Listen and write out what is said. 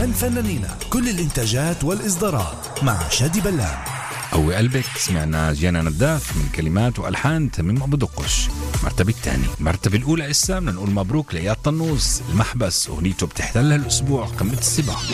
فن فنانينا، كل الإنتاجات والإصدارات مع شادي بلان. قوي قلبك سمعنا جيانا نداف من كلمات وألحان تميم أبو دقش. مرتبة الثاني، مرتبة الأولى إسا بدنا نقول مبروك لإياد طنوس، المحبس أغنيته بتحتلها الأسبوع قمة السباق.